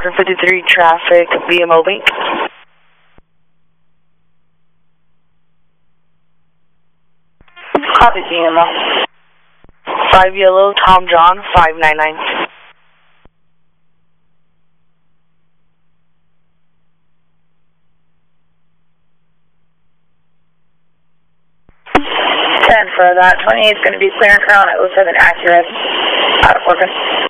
1153 traffic VMO link. Copy VMO. 5 Yellow, Tom John, 599. For that 28 is going to be clear and crown at 07 accurate. Out of working.